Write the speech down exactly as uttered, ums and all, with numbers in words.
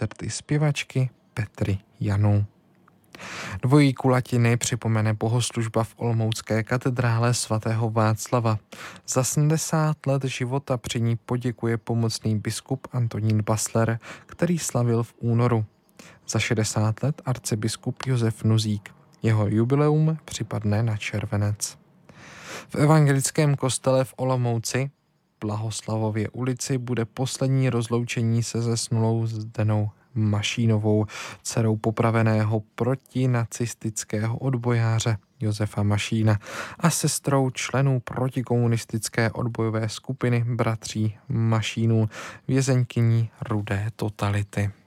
koncerty zpěvačky Petry Janu. Dvojí kulatiny připomene bohoslužba v olomoucké katedrále svatého Václava. Za sedmdesát let života při ní poděkuje pomocný biskup Antonín Basler, který slavil v únoru. Za šedesát let arcibiskup Josef Nuzík. Jeho jubileum připadne na červenec. V evangelickém kostele v Olomouci, Blahoslavově ulici, bude poslední rozloučení se zesnulou Zdenou Mašínovou, dcerou popraveného protinacistického odbojáře Josefa Mašína a sestrou členů protikomunistické odbojové skupiny bratří Mašínů, vězeňkyní Rudé totality.